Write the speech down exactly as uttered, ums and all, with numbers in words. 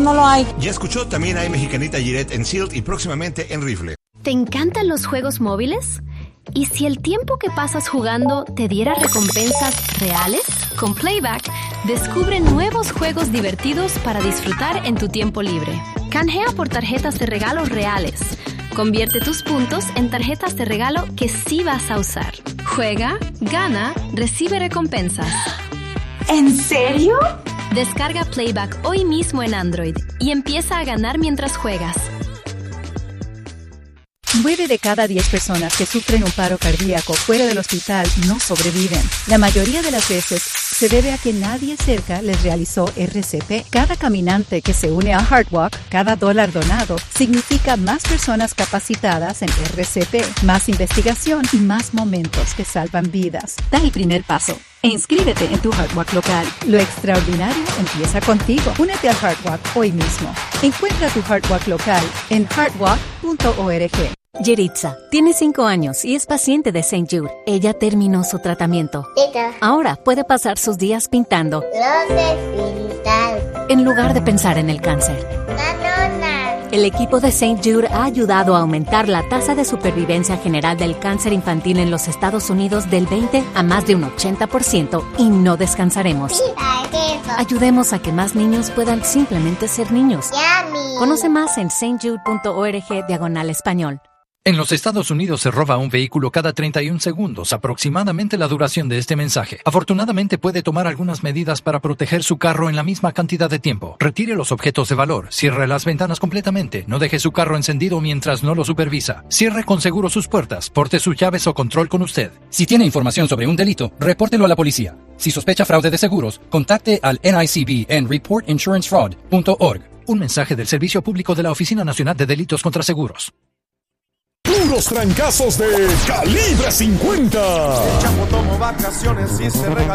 no lo hay. Ya escuchó, también hay Mexicanita Giret en Silt y próximamente en Rifle. ¿Te encantan los juegos móviles? ¿Y si el tiempo que pasas jugando te diera recompensas reales? Con Playback, descubre nuevos juegos divertidos para disfrutar en tu tiempo libre. Canjea por tarjetas de regalo reales. Convierte tus puntos en tarjetas de regalo que sí vas a usar. Juega, gana, recibe recompensas. ¿En serio? Descarga Playback hoy mismo en Android y empieza a ganar mientras juegas. Nueve de cada diez personas que sufren un paro cardíaco fuera del hospital no sobreviven. La mayoría de las veces se debe a que nadie cerca les realizó R C P. Cada caminante que se une a HeartWalk, cada dólar donado, significa más personas capacitadas en R C P, más investigación y más momentos que salvan vidas. Da el primer paso e inscríbete en tu HeartWalk local. Lo extraordinario empieza contigo. Únete al HeartWalk hoy mismo. Encuentra tu HeartWalk local en heartwalk punto org. Yeritza tiene cinco años y es paciente de Saint Jude. Ella terminó su tratamiento. Tita. Ahora puede pasar sus días pintando. Luces pintar. En lugar de pensar en el cáncer. Canona. El equipo de Saint Jude ha ayudado a aumentar la tasa de supervivencia general del cáncer infantil en los Estados Unidos del veinte a más de un ochenta por ciento y no descansaremos. Ayudemos a que más niños puedan simplemente ser niños. Yummy. Conoce más en saint jude punto org diagonal español. En los Estados Unidos se roba un vehículo cada treinta y un segundos, aproximadamente la duración de este mensaje. Afortunadamente puede tomar algunas medidas para proteger su carro en la misma cantidad de tiempo. Retire los objetos de valor, cierre las ventanas completamente, no deje su carro encendido mientras no lo supervisa. Cierre con seguro sus puertas, porte sus llaves o control con usted. Si tiene información sobre un delito, repórtelo a la policía. Si sospecha fraude de seguros, contacte al N I C B en report insurance fraud punto org. Un mensaje del Servicio Público de la Oficina Nacional de Delitos contra Seguros. Puros trancazos de Calibre cincuenta. El chamo tomó vacaciones y se regaló.